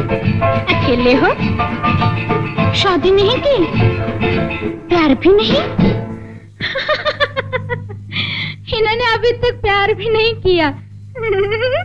अकेले हो? शादी नहीं की? प्यार भी नहीं? इन्होंने अभी तक प्यार भी नहीं किया।